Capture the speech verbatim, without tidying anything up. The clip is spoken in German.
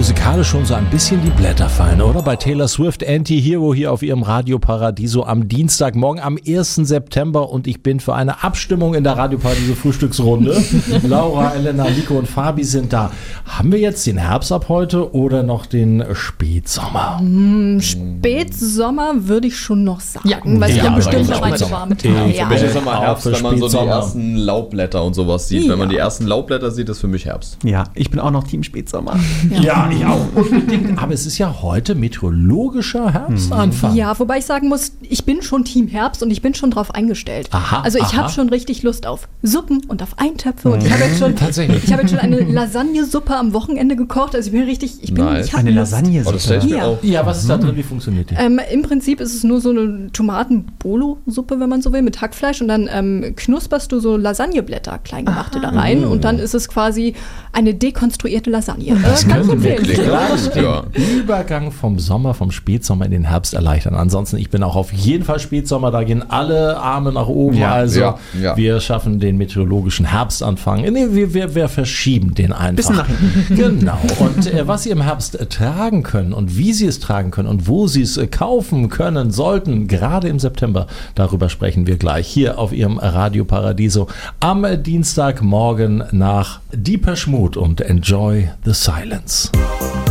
musikalisch schon so ein bisschen die Blätter fallen, oder? Bei Taylor Swift, Anti-Hero hier auf ihrem Radio Paradiso am Dienstagmorgen, am ersten September, und ich bin für eine Abstimmung in der Radio Paradiso Frühstücksrunde. Laura, Elena, Nico und Fabi sind da. Haben wir jetzt den Herbst ab heute oder noch den Spätsommer? Mm, Spätsommer würde ich schon noch sagen, ja, weil es ja, dann bestimmt noch ein so warme Tage. Ja, für mich ist immer Herbst, wenn man so die ersten Laubblätter und sowas sieht. Ja. Wenn man die ersten Laubblätter sieht, ist für mich Herbst. Ja, ich bin auch noch Team Spätsommer. Ja, ja, ich auch unbedingt. Aber es ist ja heute meteorologischer Herbstanfang. Ja, wobei ich sagen muss, ich bin schon Team Herbst und ich bin schon drauf eingestellt. Aha, also ich habe schon richtig Lust auf Suppen und auf Eintöpfe. Und ich habe jetzt schon, ich habe jetzt schon eine Lasagnesuppe am Wochenende gekocht. Also ich bin richtig, ich bin, nice. ich habe eine Lasagnesuppe. Oh, das stell ich mir ja. auch. Ja, was ist da drin? Wie funktioniert die? Ähm, Im Prinzip ist es nur so eine Tomaten-Bolo-Suppe, wenn man so will, mit Hackfleisch, und dann ähm, knusperst du so Lasagneblätter, kleingemachte, da rein, und dann ist es quasi eine dekonstruierte Lasagne. Das äh, kann ich könnte empfehlen. wirklich den Ja. Übergang vom Sommer, vom Spätsommer in den Herbst erleichtern. Ansonsten, ich bin auch auf jeden Fall Spätsommer, da gehen alle Arme nach oben. Ja, also ja, ja. wir schaffen den meteorologischen Herbstanfang. Nee, wir, wir, wir verschieben den einfach. Bisschen nach hinten. Genau. Und äh, was Sie im Herbst äh, tragen können und wie Sie es tragen können und wo Sie es äh, kaufen können sollten, gerade im September, darüber sprechen wir gleich hier auf Ihrem Radio Paradiso am äh, Dienstagmorgen nach Deepesh Mode und Enjoy the Silence.